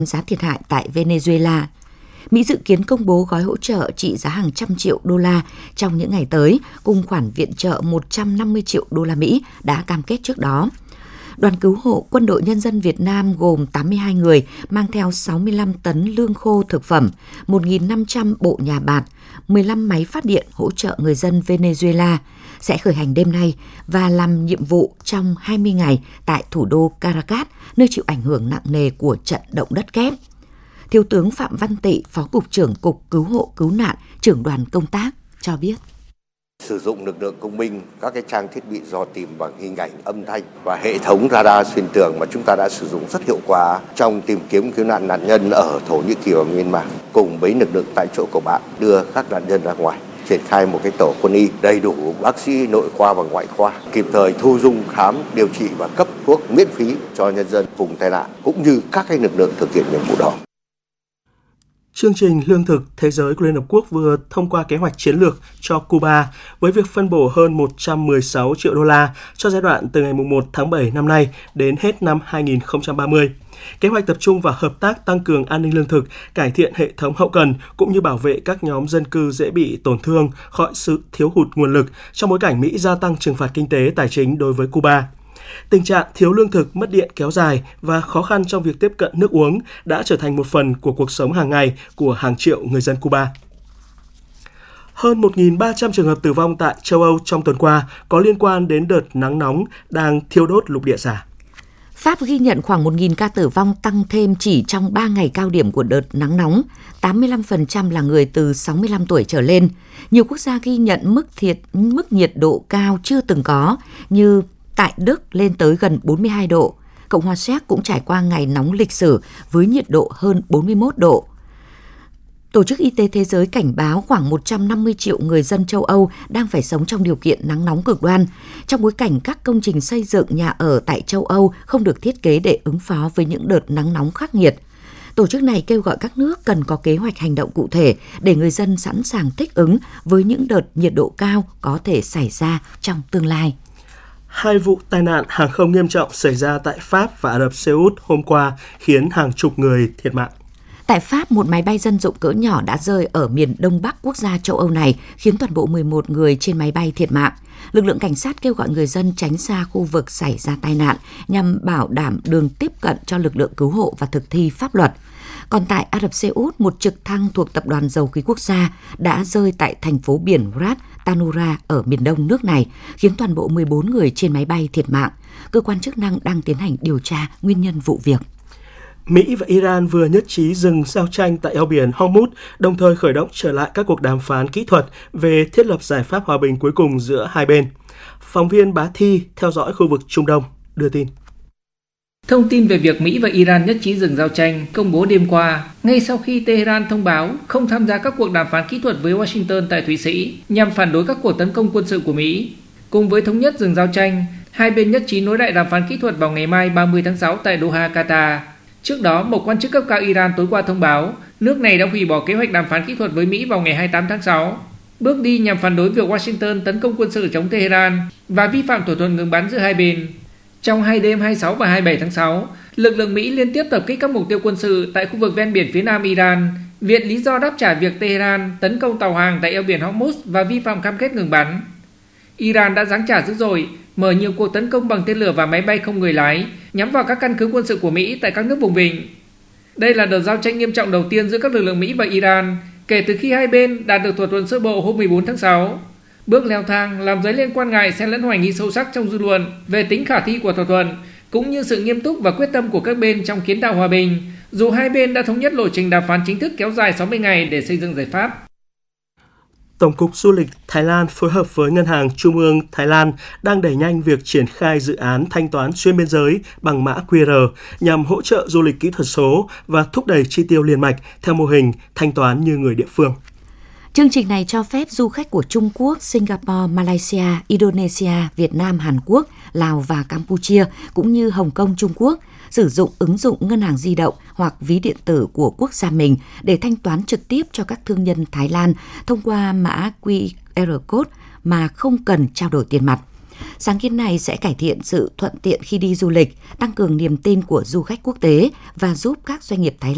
giá thiệt hại tại Venezuela. Mỹ dự kiến công bố gói hỗ trợ trị giá hàng trăm triệu đô la trong những ngày tới, cùng khoản viện trợ 150 triệu đô la Mỹ đã cam kết trước đó. Đoàn cứu hộ Quân đội Nhân dân Việt Nam gồm 82 người mang theo 65 tấn lương khô thực phẩm, 1.500 bộ nhà bạt, 15 máy phát điện hỗ trợ người dân Venezuela sẽ khởi hành đêm nay và làm nhiệm vụ trong 20 ngày tại thủ đô Caracas, nơi chịu ảnh hưởng nặng nề của trận động đất kép. Thiếu tướng Phạm Văn Tị, Phó Cục trưởng Cục Cứu hộ Cứu nạn, trưởng đoàn công tác cho biết. Sử dụng lực lượng công binh, các cái trang thiết bị dò tìm bằng hình ảnh, âm thanh và hệ thống radar xuyên tường mà chúng ta đã sử dụng rất hiệu quả trong tìm kiếm cứu nạn nạn nhân ở Thổ Nhĩ Kỳ và Myanmar, cùng với lực lượng tại chỗ của bạn đưa các nạn nhân ra ngoài, triển khai một cái tổ quân y đầy đủ bác sĩ nội khoa và ngoại khoa, kịp thời thu dung khám, điều trị và cấp thuốc miễn phí cho nhân dân vùng tai nạn, cũng như các cái lực lượng thực hiện nhiệm vụ đó. Chương trình Lương thực Thế giới của Liên Hợp Quốc vừa thông qua kế hoạch chiến lược cho Cuba với việc phân bổ hơn 116 triệu đô la cho giai đoạn từ ngày 1 tháng 7 năm nay đến hết năm 2030. Kế hoạch tập trung vào hợp tác tăng cường an ninh lương thực, cải thiện hệ thống hậu cần cũng như bảo vệ các nhóm dân cư dễ bị tổn thương khỏi sự thiếu hụt nguồn lực trong bối cảnh Mỹ gia tăng trừng phạt kinh tế tài chính đối với Cuba. Tình trạng thiếu lương thực, mất điện kéo dài và khó khăn trong việc tiếp cận nước uống đã trở thành một phần của cuộc sống hàng ngày của hàng triệu người dân Cuba. Hơn 1.300 trường hợp tử vong tại châu Âu trong tuần qua có liên quan đến đợt nắng nóng đang thiêu đốt lục địa già. Pháp ghi nhận khoảng 1.000 ca tử vong tăng thêm chỉ trong 3 ngày cao điểm của đợt nắng nóng, 85% là người từ 65 tuổi trở lên. Nhiều quốc gia ghi nhận mức nhiệt độ cao chưa từng có như tại Đức lên tới gần 42 độ. Cộng hòa Séc cũng trải qua ngày nóng lịch sử với nhiệt độ hơn 41 độ. Tổ chức Y tế Thế giới cảnh báo khoảng 150 triệu người dân châu Âu đang phải sống trong điều kiện nắng nóng cực đoan, trong bối cảnh các công trình xây dựng nhà ở tại châu Âu không được thiết kế để ứng phó với những đợt nắng nóng khắc nghiệt. Tổ chức này kêu gọi các nước cần có kế hoạch hành động cụ thể để người dân sẵn sàng thích ứng với những đợt nhiệt độ cao có thể xảy ra trong tương lai. 2 vụ tai nạn hàng không nghiêm trọng xảy ra tại Pháp và Ả Rập Xê Út hôm qua khiến hàng chục người thiệt mạng. Tại Pháp, một máy bay dân dụng cỡ nhỏ đã rơi ở miền Đông Bắc quốc gia châu Âu này, khiến toàn bộ 11 người trên máy bay thiệt mạng. Lực lượng cảnh sát kêu gọi người dân tránh xa khu vực xảy ra tai nạn nhằm bảo đảm đường tiếp cận cho lực lượng cứu hộ và thực thi pháp luật. Còn tại Ả Rập Xê Út, một trực thăng thuộc Tập đoàn Dầu khí Quốc gia đã rơi tại thành phố biển Ras Tanura ở miền đông nước này, khiến toàn bộ 14 người trên máy bay thiệt mạng. Cơ quan chức năng đang tiến hành điều tra nguyên nhân vụ việc. Mỹ và Iran vừa nhất trí dừng giao tranh tại eo biển Hormuz, đồng thời khởi động trở lại các cuộc đàm phán kỹ thuật về thiết lập giải pháp hòa bình cuối cùng giữa hai bên. Phóng viên Bá Thi theo dõi khu vực Trung Đông đưa tin. Thông tin về việc Mỹ và Iran nhất trí dừng giao tranh công bố đêm qua, ngay sau khi Tehran thông báo không tham gia các cuộc đàm phán kỹ thuật với Washington tại Thụy Sĩ nhằm phản đối các cuộc tấn công quân sự của Mỹ. Cùng với thống nhất dừng giao tranh, hai bên nhất trí nối lại đàm phán kỹ thuật vào ngày mai 30 tháng 6 tại Doha, Qatar. Trước đó, một quan chức cấp cao Iran tối qua thông báo nước này đã hủy bỏ kế hoạch đàm phán kỹ thuật với Mỹ vào ngày 28 tháng 6. Bước đi nhằm phản đối việc Washington tấn công quân sự chống Tehran và vi phạm thỏa thuận ngừng bắn giữa hai bên. Trong hai đêm 26 và 27 tháng 6, lực lượng Mỹ liên tiếp tập kích các mục tiêu quân sự tại khu vực ven biển phía nam Iran, viện lý do đáp trả việc Tehran tấn công tàu hàng tại eo biển Hormuz và vi phạm cam kết ngừng bắn. Iran đã giáng trả dữ dội, mở nhiều cuộc tấn công bằng tên lửa và máy bay không người lái nhắm vào các căn cứ quân sự của Mỹ tại các nước vùng vịnh. Đây là đợt giao tranh nghiêm trọng đầu tiên giữa các lực lượng Mỹ và Iran kể từ khi hai bên đạt được thỏa thuận sơ bộ hôm 14 tháng 6. Bước leo thang làm dấy lên quan ngại xen lẫn hoài nghi sâu sắc trong dư luận về tính khả thi của thỏa thuận, cũng như sự nghiêm túc và quyết tâm của các bên trong kiến tạo hòa bình, dù hai bên đã thống nhất lộ trình đàm phán chính thức kéo dài 60 ngày để xây dựng giải pháp. Tổng cục Du lịch Thái Lan phối hợp với Ngân hàng Trung ương Thái Lan đang đẩy nhanh việc triển khai dự án thanh toán xuyên biên giới bằng mã QR nhằm hỗ trợ du lịch kỹ thuật số và thúc đẩy chi tiêu liền mạch theo mô hình thanh toán như người địa phương. Chương trình này cho phép du khách của Trung Quốc, Singapore, Malaysia, Indonesia, Việt Nam, Hàn Quốc, Lào và Campuchia cũng như Hồng Kông, Trung Quốc sử dụng ứng dụng ngân hàng di động hoặc ví điện tử của quốc gia mình để thanh toán trực tiếp cho các thương nhân Thái Lan thông qua mã QR code mà không cần trao đổi tiền mặt. Sáng kiến này sẽ cải thiện sự thuận tiện khi đi du lịch, tăng cường niềm tin của du khách quốc tế và giúp các doanh nghiệp Thái Lan